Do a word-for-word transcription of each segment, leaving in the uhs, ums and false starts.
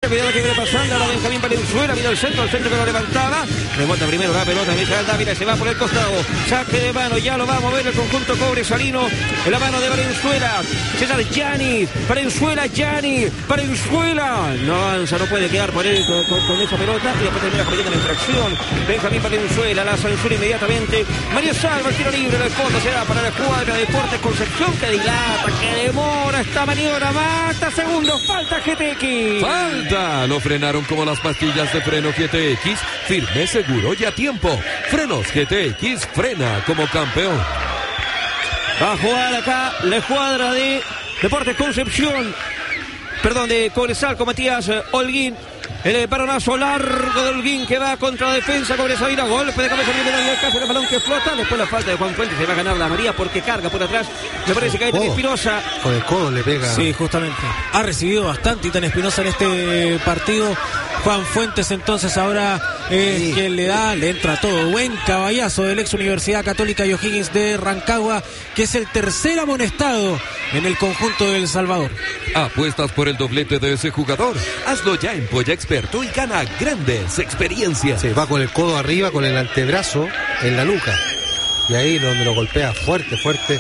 Cuidado que viene pasando, ahora Benjamín Valenzuela, mira el centro, el centro que lo levantaba. Rebota primero la pelota, Misael Dávila se va por el costado. Saque de mano, ya lo va a mover el conjunto cobresalino. En la mano de Valenzuela. César Gianni, Valenzuela, Gianni, Valenzuela. No avanza, no puede quedar por él con, con, con esa pelota. Y después termina cometiendo la infracción. Benjamín Valenzuela la censura inmediatamente. Mario Salva, el tiro libre, en el fondo se da para la escuadra de Deportes Concepción, que dilata, que demora esta maniobra. Mata segundos, falta G T X. Falta. Lo frenaron como las pastillas de freno G T X, firme, seguro y a tiempo. Frenos G T X, frena como campeón. Va a jugar acá la escuadra de Deportes Concepción, perdón, de Cobresal con Matías Holguín. El paronazo largo de Holguín que va contra la defensa. Cobresal, golpe de cabeza, viene el caso del balón que flota. Después la falta de Juan Fuentes, se va a ganar la María porque carga por atrás. Me parece que ahí Iten Espinosa. Con el codo le pega. Sí, justamente. Ha recibido bastante Iten Espinosa en este partido. Juan Fuentes entonces ahora es sí. quien le da, le entra todo. Buen caballazo del ex Universidad Católica y O'Higgins de Rancagua, que es el tercer amonestado en el conjunto de El Salvador. ¿Apuestas por el doblete de ese jugador? Hazlo ya en Polla Experto y gana grandes experiencias. Se va con el codo arriba, con el antebrazo en la nuca. Y ahí donde lo golpea fuerte, fuerte.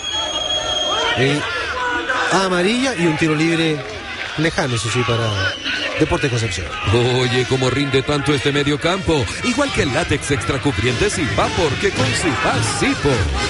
Y amarilla y un tiro libre lejano, eso sí, para Deportes Concepción. Oye, cómo rinde tanto este medio campo. Igual que el látex extra cubriente Zipa, porque con Zipa, Zipo.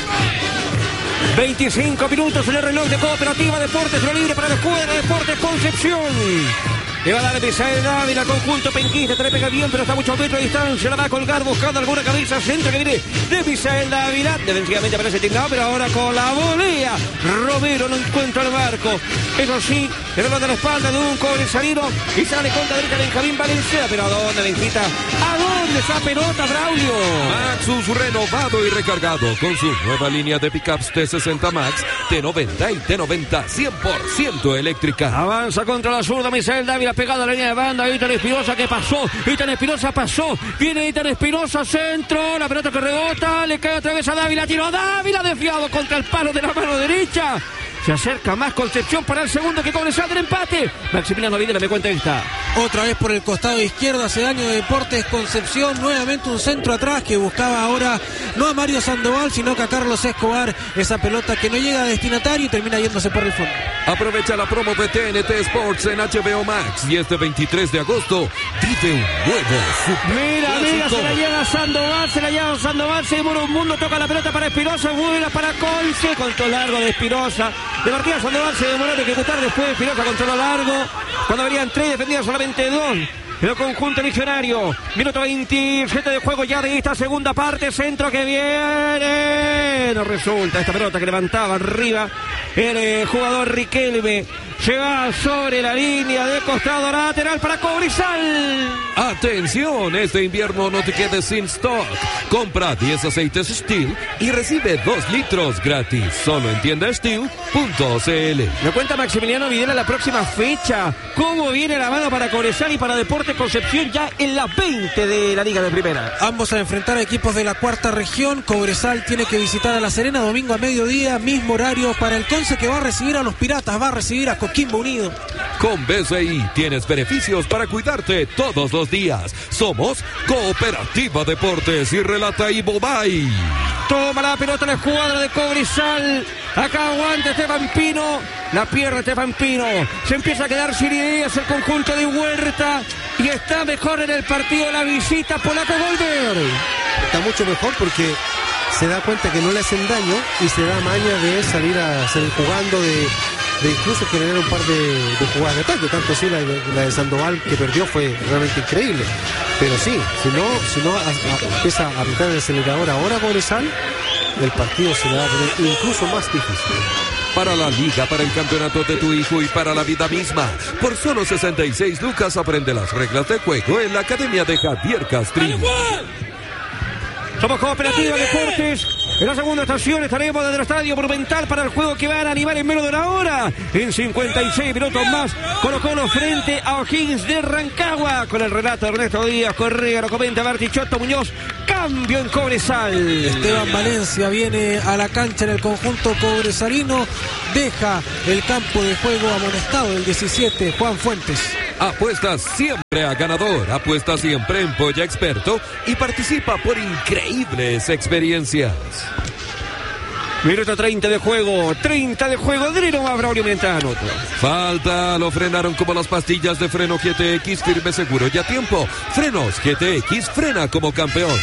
veinticinco minutos en el reloj de Cooperativa Deportes, lo libre para la escuadra de Deportes Concepción. Le va a dar Misael Dávila, conjunto penquista, te le pega bien, pero está a muchos metros de distancia, la va a colgar buscando alguna cabeza, centro que viene de Misael Dávila, defensivamente aparece Tignao, pero ahora con la volea, Romero no encuentra el marco, eso sí, le va de la espalda de un cobresalino y sale contra derecha Benjamín Valenzuela, pero ¿a dónde Benjita? ¿A dónde esa pelota, Braulio? Maxus renovado y recargado con su nueva línea de pickups T sesenta Max, T noventa y T noventa cien por ciento eléctrica. Avanza contra la zurda Misael Dávila, pegado a la línea de banda. Iten Espinosa que pasó, Iten Espinosa pasó, viene Iten Espinosa, centro, la pelota que rebota, le cae otra vez a Dávila, tiro a Dávila, desviado contra el palo de la mano derecha. Se acerca más Concepción para el segundo que Cobresal del empate. Maximiliano Videla me cuenta esta. Otra vez por el costado izquierdo hace daño de Deportes Concepción. Nuevamente un centro atrás que buscaba ahora no a Mario Sandoval, sino que a Carlos Escobar. Esa pelota que no llega a destinatario y termina yéndose por el fondo. Aprovecha la promo de T N T Sports en H B O Max. Y este veintitrés de agosto vive un nuevo super. Mira, mira, se la lleva Sandoval, se la lleva Sandoval. Se demora un mundo, toca la pelota para Espinosa, vuela para Colce. Control largo de Espinosa. De partida Sandoval se demoró en ejecutar, después Espinosa controló largo. Cuando habrían tres, defendía solamente dos. El conjunto Legionario. Minuto veintisiete de juego ya de esta segunda parte. Centro que viene. No resulta esta pelota que levantaba arriba el eh, jugador Riquelme. Se va sobre la línea de costado lateral para Cobresal. Atención, este invierno no te quedes sin stock. Compra diez aceites Steel y recibe dos litros gratis. Solo en tienda steel punto c l. Me cuenta Maximiliano Videla la próxima fecha. ¿Cómo viene la mano para Cobresal y para Deportes Concepción ya en la veinte de la Liga de Primera? Ambos a enfrentar a equipos de la cuarta región. Cobresal tiene que visitar a La Serena domingo a mediodía, mismo horario para el Conce, que va a recibir a los Piratas, va a recibir a Coquimbo Unido. Con B C I tienes beneficios para cuidarte todos los días. Somos Cooperativa Deportes y relata Ivo Bay. Toma la pelota la escuadra de Cobresal. Acá aguanta Esteban Pino. La pierde Esteban Pino. Se empieza a quedar sin ideas el conjunto de Huerta. Y está mejor en el partido la visita Polaco Golver. Está mucho mejor porque se da cuenta que no le hacen daño y se da maña de salir a salir jugando, de, de incluso generar un par de, de jugadas de ataque. Tanto así la, la de Sandoval que perdió fue realmente increíble. Pero sí, si no, si no a, a, empieza a apretar el acelerador ahora Cobresal, el partido se le va a poner incluso más difícil. Para la liga, para el campeonato de tu hijo y para la vida misma. Por solo sesenta y seis lucas aprende las reglas de juego en la Academia de Javier Castrillo. Somos Cooperativa Deportes. En la segunda estación estaremos desde el Estadio Monumental para el juego que van a animar en menos de una hora. En cincuenta y seis minutos más, Colo Colo frente a O'Higgins de Rancagua. Con el relato de Ernesto Díaz Correa, lo comenta Bartichotto Muñoz. Cambio en Cobresal. Esteban Valencia viene a la cancha en el conjunto cobresalino. Deja el campo de juego amonestado el diecisiete, Juan Fuentes. Apuesta siempre a ganador, apuesta siempre en Polla Experto y participa por increíbles experiencias. Minuto treinta de juego, treinta de juego, Drino a Braulio mientras anota. Falta, lo frenaron como las pastillas de freno G T X, firme, seguro y a tiempo. Frenos G T X, frena como campeón.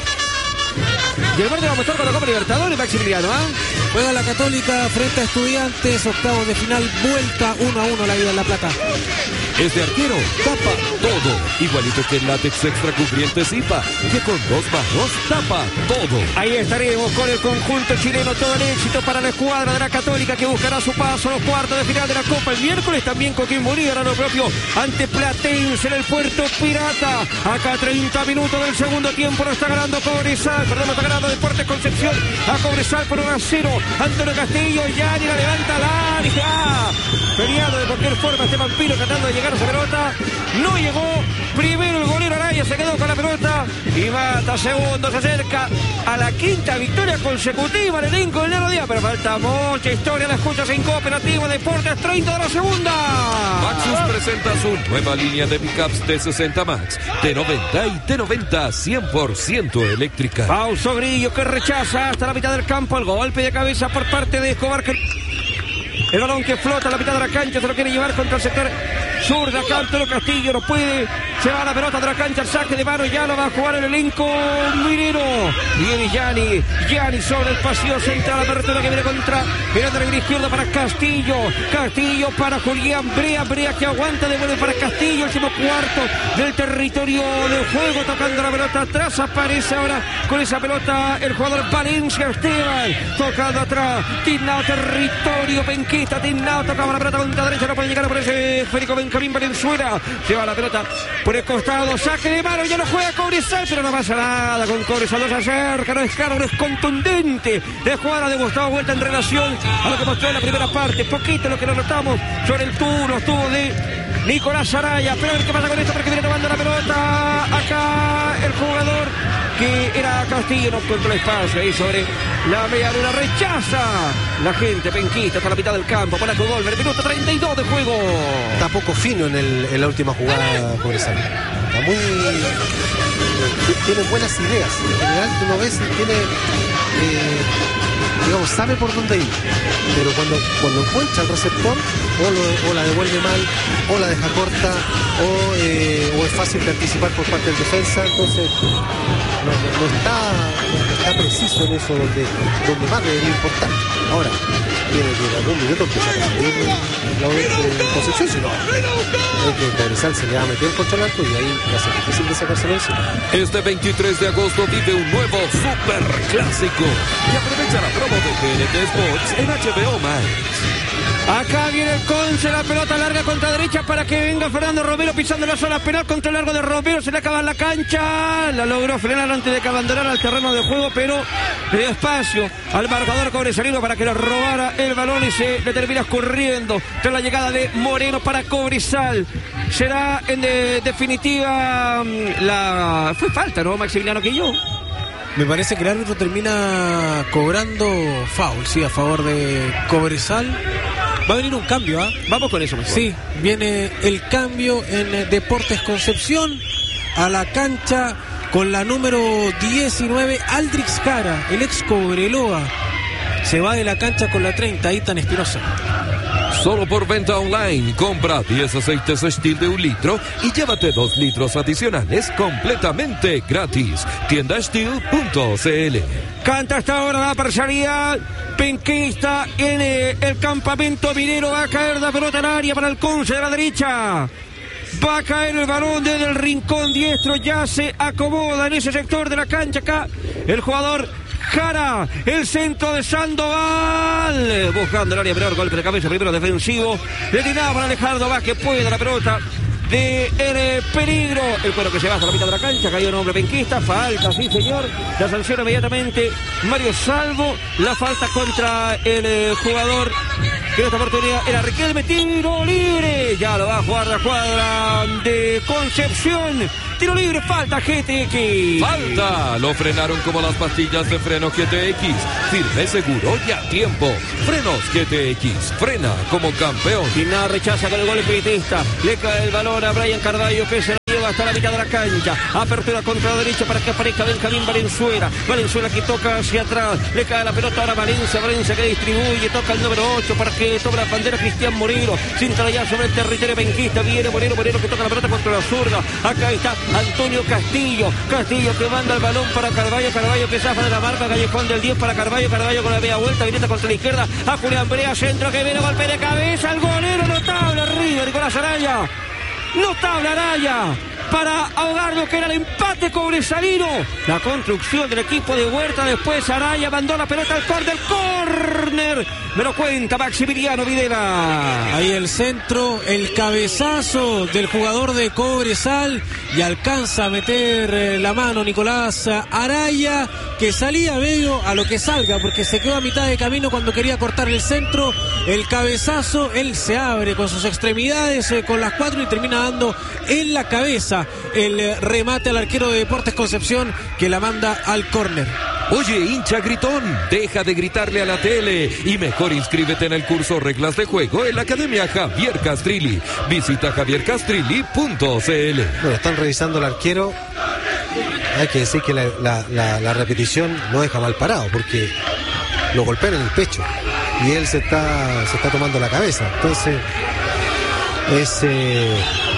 Y el verde va a mostrar con la Copa Libertadores, Maximiliano, ¿ah? ¿eh? Juega la Católica frente a Estudiantes, octavos de final, vuelta uno a uno la ida en La Plata. Este arquero tapa todo, igualito que el látex extra cubriente Zipa, que con dos manos tapa todo. Ahí estaremos con el conjunto chileno, todo el éxito para la escuadra de la Católica que buscará su paso a los cuartos de final de la Copa el miércoles, también con Coquimbo Unido hará lo propio ante Platense en el Puerto Pirata. Acá treinta minutos del segundo tiempo, no está ganando Cobresal, perdón, no está ganando Deportes Concepción a Cobresal por uno a cero. Antonio Castillo, ya ni la levanta la ah, peleado de cualquier forma este vampiro tratando de llegar a esa pelota, no llegó. Primero el golero Araya se quedó con la pelota y Mata segundo, se acerca a la quinta victoria consecutiva del elenco del Nano Díaz, pero falta mucha historia. La escuchas en Cooperativo Deportes, treinta de la segunda. Maxus presenta su nueva línea de pickups T sesenta Max, T noventa y T noventa cien por ciento eléctrica. Pauso Grillo que rechaza hasta la mitad del campo el golpe de cabeza por parte de Escobar. Que... el balón que flota a la mitad de la cancha se lo quiere llevar contra el sector sur de acá. Antonio Castillo no puede, se va la pelota de la cancha, el saque de mano, ya lo va a jugar el elenco minero. Viene Gianni, Gianni sobre el pasillo central, la apertura que viene contra el lateral izquierdo para Castillo, Castillo para Julián Brea, Brea que aguanta, devuelve para Castillo, el último cuarto del territorio de juego, tocando la pelota atrás, aparece ahora con esa pelota el jugador Valencia Esteban, tocando atrás, Tignao, territorio penquista, Tignao tocaba la pelota contra derecha, no puede llegar por ese Federico Benjamín Valenzuela, lleva la pelota por el costado, saque de mano, ya no juega Cobresal, pero no pasa nada con Cobresal, no se acerca, no es caro, no es contundente. De jugada de Gustavo Vuelta en relación a lo que mostró en la primera parte, poquito lo que nos notamos sobre el turno, estuvo de Nicolás Araya, pero a ver qué pasa con esto porque viene tomando la pelota acá el jugador que era Castillo, no encontró espacio ahí sobre la media luna, rechaza la gente penquista hasta la mitad del campo para Cogolver, minuto treinta y dos de juego. Está poco fino en, el, en la última jugada Cobresal, está muy eh, tiene buenas ideas, en general tú no ves y tiene eh, digamos, sabe por dónde ir, pero cuando, cuando encuentra el receptor o, lo, o la devuelve mal o la deja corta o, eh, o es fácil de anticipar por parte del defensa, entonces no, no, no, está, no está preciso en eso donde, donde más debería importar. Ahora, tiene que en algún minuto empezar a salir la de Concepción, si no, es que Cobresal se le va a meter contra el arco y ahí va a ser difícil de sacárselo encima. Este veintitrés de agosto vive un nuevo super clásico y aprovecha la promo de T N T Sports en H B O Max. Acá viene el Conce, la pelota larga contra derecha para que venga Fernando Romero pisando la zona penal, contra el largo de Romero, se le acaba la cancha, la logró frenar antes de que abandonara el terreno de juego, pero le dio espacio al marcador Cobresalino para que le robara el balón y se le termina escurriendo tras la llegada de Moreno para Cobresal. Será en de, definitiva la... fue falta, ¿no, Maximiliano Quillo? Me parece que el árbitro termina cobrando foul, sí, a favor de Cobresal. Va a venir un cambio, ¿ah? ¿eh? Vamos con eso mejor. Sí, viene el cambio en Deportes Concepción a la cancha con la número diecinueve, Aldrix Cara, el ex Cobreloa. Se va de la cancha con la treinta, Itan Espinosa. Solo por venta online, compra diez aceites Steel de un litro y llévate dos litros adicionales completamente gratis. tienda steel punto c l. Canta hasta ahora la parcialidad penquista en eh, el campamento minero. Va a caer la pelota en área para el Conce de la derecha. Va a caer el balón desde el rincón diestro. Ya se acomoda en ese sector de la cancha acá el jugador Jara, el centro de Sandoval, buscando el área menor, golpe de cabeza primero defensivo, detinado para Alejandro Vázquez, puede la pelota de el peligro, el cuero que se baja a la mitad de la cancha, cayó un hombre penquista, falta, sí señor, la sanciona inmediatamente Mario Salvo, la falta contra el eh, jugador que en esta oportunidad era Riquelme, tiro libre, ya lo va a jugar la cuadra de Concepción. Tiro libre, falta G T X. Falta, lo frenaron como las pastillas de freno G T X. Firme, seguro y a tiempo. Frenos G T X, frena como campeón. Y nada, rechaza con el gol espiritista. Le cae el balón a Brian Carvalho, que se lo lleva hasta la mitad de la cancha. Apertura contra la derecha para que aparezca Benjamín Valenzuela. Valenzuela que toca hacia atrás. Le cae la pelota ahora a Valencia. Valencia que distribuye. Toca el número ocho para que tome la bandera Cristian Moreno. Sin trayar sobre el territorio benquista. Viene Moreno. Moreno que toca la pelota contra la zurda. Acá está Antonio Castillo. Castillo que manda el balón para Carvalho. Carvalho que zafa de la marca. Callejón del diez para Carvalho. Carvalho con la media vuelta. Viniendo contra la izquierda. A Julián Brea. Centro que viene. Golpe de cabeza. El golero notable arriba. Nicolás Araya. Notable Araya para ahogar lo que era el empate cobresalino. La construcción del equipo de Huerta. Después Araya mandó la pelota al córner. Córner. Me lo cuenta Maximiliano Videla. Ahí el centro, el cabezazo del jugador de Cobresal. Y alcanza a meter eh, la mano Nicolás Araya, que salía medio a lo que salga, porque se quedó a mitad de camino cuando quería cortar el centro. El cabezazo, él se abre con sus extremidades, eh, con las cuatro, y termina dando en la cabeza el eh, remate al arquero de Deportes Concepción, que la manda al córner. Oye, hincha gritón, deja de gritarle a la tele y mejor inscríbete en el curso Reglas de Juego en la Academia Javier Castrilli. Visita javier castrilli punto c l. Bueno, están revisando al arquero. Hay que decir que la, la, la, la repetición no deja mal parado, porque lo golpean en el pecho y él se está, se está tomando la cabeza. Entonces, es, eh,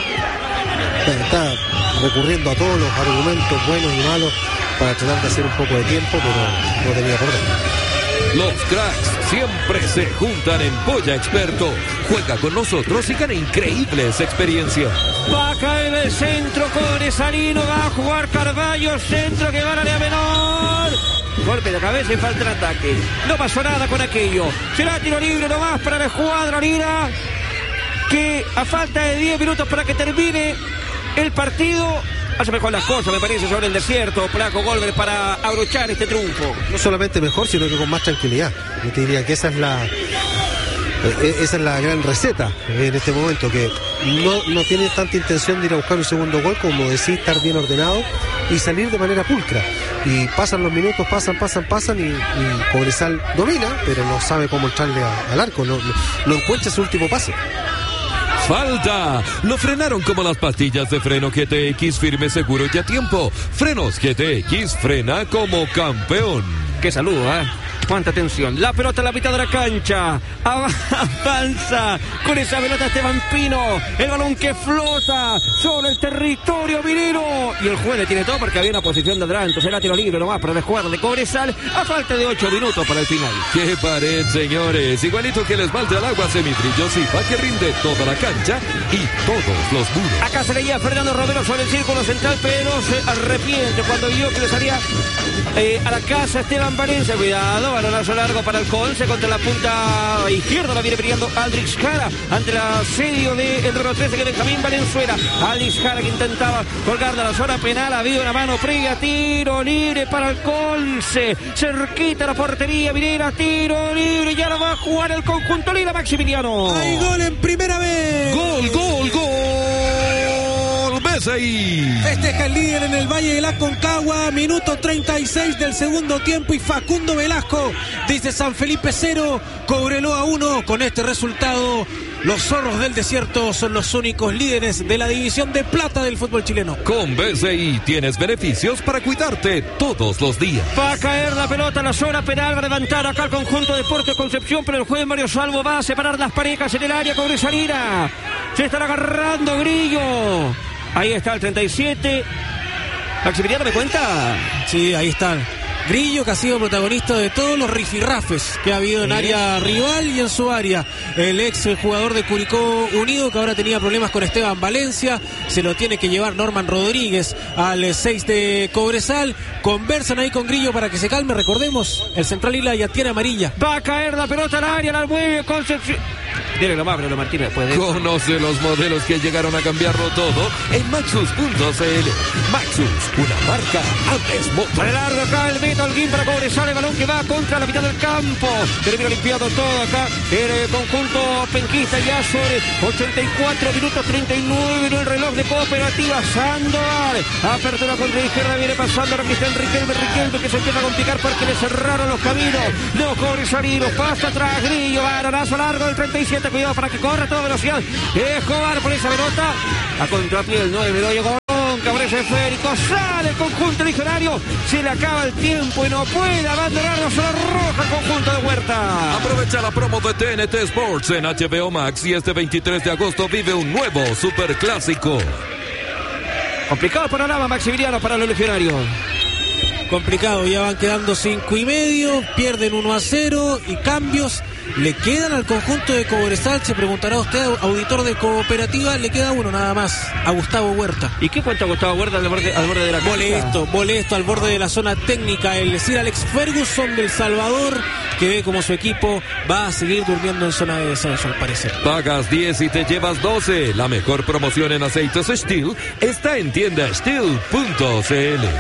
está recurriendo a todos los argumentos buenos y malos para tratar de hacer un poco de tiempo, pero no tenía por dónde. Los cracks siempre se juntan en Polla Experto. Juega con nosotros y gana increíbles experiencias. Va a caer el centro cobresalino, va a jugar Carvalho, centro que va a la área menor. Golpe de cabeza y falta de ataque. No pasó nada con aquello. Será tiro libre nomás para la escuadra Lira, que a falta de diez minutos para que termine el partido hace mejor las cosas, me parece, sobre el desierto. Flaco Golver para abrochar este triunfo. No solamente mejor, sino que con más tranquilidad. Yo te diría que esa es la eh, esa es la gran receta en este momento, que no, no tiene tanta intención de ir a buscar un segundo gol, como decir, estar bien ordenado y salir de manera pulcra. Y pasan los minutos, pasan, pasan, pasan y, y Cobresal domina, pero no sabe cómo entrarle a, al arco, no, no, no encuentra su último pase. Falta, lo frenaron como las pastillas de freno G T X, firme, seguro y a tiempo. Frenos G T X, frena como campeón. Qué saludo, ¿eh? Cuánta atención. La pelota en la mitad de la cancha. Avanza con esa pelota Esteban Pino. El balón que flota sobre el territorio minero. Y el juez le tiene todo porque había una posición de adelanto. Será tiro libre nomás para el jugador de Cobresal a falta de ocho minutos para el final. ¡Qué pared, señores! Igualito que el esmalte al agua semifrillosa que rinde toda la cancha y todos los muros. Acá se leía Fernando Romero sobre el círculo central, pero se arrepiente cuando vio que le salía eh, a la casa Esteban Valencia. Cuidado, balonazo largo para el Conce contra la punta izquierda. La viene brillando Aldrich Jara ante el asedio del número trece, que es Benjamín Valenzuela. Aldrich Jara que intentaba colgar de la zona penal. Había una mano previa, tiro libre para el Conce. Cerquita la portería minera, tiro libre. Ya lo va a jugar el conjunto Lira, Maximiliano. Hay gol en primera vez. Gol, gol, gol. ¿Ves ahí? Festeja el líder en el Valle de la Concagua. Minuto treinta y seis del segundo tiempo. Y Facundo Velasco dice San Felipe cero, Cobreloa uno. Con este resultado, los zorros del desierto son los únicos líderes de la división de plata del fútbol chileno. Con B C I tienes beneficios para cuidarte todos los días. Va a caer la pelota en la zona penal, va a levantar acá el conjunto de Deportes Concepción, pero el juez Mario Salvo va a separar las parejas en el área. Cobresalina se están agarrando Grillo. Ahí está el treinta y siete. Maximiliano, ¿me cuenta? Sí, ahí están. Grillo, que ha sido protagonista de todos los rifirrafes que ha habido en área rival y en su área. El ex jugador de Curicó Unido, que ahora tenía problemas con Esteban Valencia, se lo tiene que llevar Norman Rodríguez al seis de Cobresal. Conversan ahí con Grillo para que se calme. Recordemos, el central Isla ya tiene amarilla. Va a caer la pelota al área, la mueve Concepción. Dile lo más, Bruno Martínez, después de... Conoce los modelos que llegaron a cambiarlo todo en Maxus punto c l. Maxus, una marca antes moto. Para el largo acá el meta levanta Holguín para Cobresal, el balón que va contra la mitad del campo. Termina limpiado todo acá el conjunto penquista, ya sobre ochenta y cuatro minutos treinta y nueve en el reloj de Cooperativa. Sandoval, apertura contra la izquierda, viene pasando ahora Cristian Riquelme, Riquelme que se empieza a complicar porque le cerraron los caminos. Los cobresalinos, pasa atrás, Grillo, balonazo largo del treinta y siete, cuidado para que corra a toda velocidad. Escobar por esa pelota, a contrapié el nueve, lo llegó. Cabrera esférico, sale el conjunto legionario, se le acaba el tiempo y no puede abandonarnos a la roja el conjunto de Huerta. Aprovecha la promo de T N T Sports en H B O Max y este veintitrés de agosto vive un nuevo superclásico. Complicado el panorama, Maximiliano, para los legionarios. Complicado, ya van quedando cinco y medio, pierden uno a cero y cambios le quedan al conjunto de Cobresal. Se preguntará usted, auditor de Cooperativa, le queda uno nada más, a Gustavo Huerta. ¿Y qué cuenta Gustavo Huerta al borde, al borde de la cancha? Molesto, molesto al borde de la zona técnica, el Sir Alex Ferguson del Salvador, que ve como su equipo va a seguir durmiendo en zona de descenso al parecer. Pagas diez y te llevas doce. La mejor promoción en aceites Steel está en tienda steel punto c l.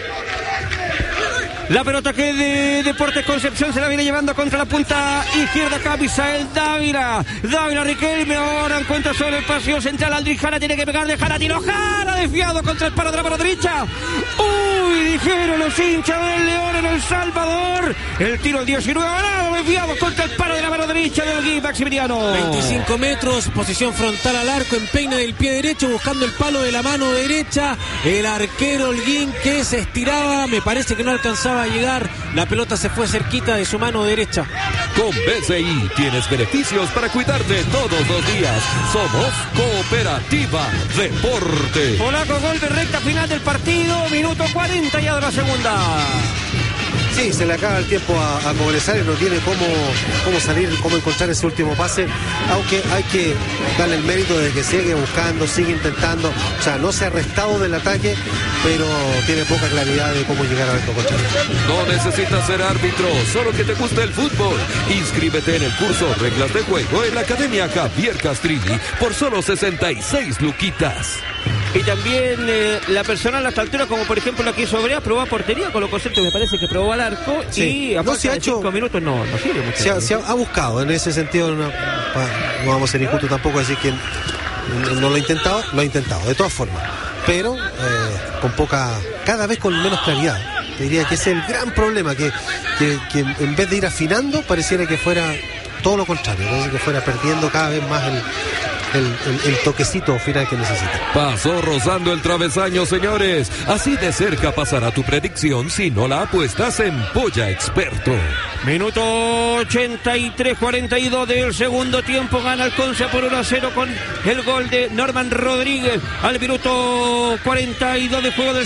La pelota que de Deportes Concepción se la viene llevando contra la punta izquierda acá Misael Dávila. Dávila Riquelme ahora encuentra sobre el pasillo central. Aldrich Jara tiene que pegarle. Jara tiro. Jara desviado contra el palo de la mano derecha. Uy, dijeron los hinchas del León en El Salvador. El tiro el diecinueve ganado, desviado contra el palo de la mano derecha del Gui Maximiliano. veinticinco metros, posición frontal al arco, empeine del pie derecho buscando el palo de la mano derecha. El arquero Holguín que se estiraba, me parece que no alcanzaba a llegar, la pelota se fue cerquita de su mano derecha. Con B C I tienes beneficios para cuidarte todos los días. Somos Cooperativa Deporte. Polaco, gol de recta final del partido, minuto cuarenta ya de la segunda. Sí, se le acaba el tiempo a, a Cobresal y no tiene cómo, cómo salir, cómo encontrar ese último pase, aunque hay que darle el mérito de que sigue buscando, sigue intentando, o sea, no se ha restado del ataque, pero tiene poca claridad de cómo llegar al arco contrario. No necesitas ser árbitro, solo que te guste el fútbol. Inscríbete en el curso Reglas de Juego en la Academia Javier Castrilli por solo sesenta y seis luquitas. Y también eh, la personal a esta altura, como por ejemplo la que hizo Brea, probó a portería con los conceptos, me parece que probó al arco. Sí. Y a no se ha hecho cinco minutos no, no sirve mucho. Se ha, se ha, ha buscado en ese sentido, no, no vamos a ser injustos tampoco a decir que no, no lo ha intentado, lo ha intentado, de todas formas, pero eh, con poca, cada vez con menos claridad. Te diría que ese es el gran problema, que, que, que en vez de ir afinando, pareciera que fuera todo lo contrario, parece que fuera perdiendo cada vez más el El, el, el toquecito final que necesita. Pasó rozando el travesaño, señores. Así de cerca pasará tu predicción si no la apuestas en Polla Experto. Minuto ochenta y tres cuarenta y dos del segundo tiempo. Gana el Conce por uno a cero con el gol de Norman Rodríguez al minuto cuarenta y dos de juego del